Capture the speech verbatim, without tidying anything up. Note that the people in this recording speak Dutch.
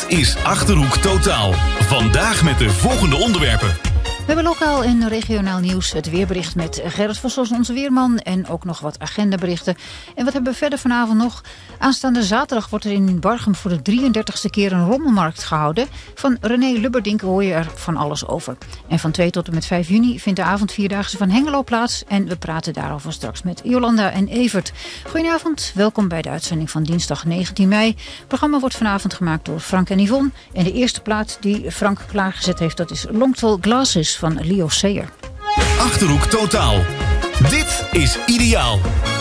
is Achterhoek Totaal. Vandaag met de volgende onderwerpen. We hebben lokaal en regionaal nieuws, het weerbericht met Gerrit Vossels, onze weerman, en ook nog wat agendaberichten. En wat hebben we verder vanavond nog? Aanstaande zaterdag wordt er in Barchem voor de drieëndertigste keer een rommelmarkt gehouden. Van René Lubberdink hoor je er van alles over. En van twee tot en met vijf juni vindt de avondvierdaagse van Hengelo plaats. En we praten daarover straks met Jolanda en Evert. Goedenavond, welkom bij de uitzending van dinsdag negentien mei. Het programma wordt vanavond gemaakt door Frank en Yvonne. En de eerste plaat die Frank klaargezet heeft, dat is Long Tall Glasses van Leo Sayer. Achterhoek Totaal. Dit is Ideaal.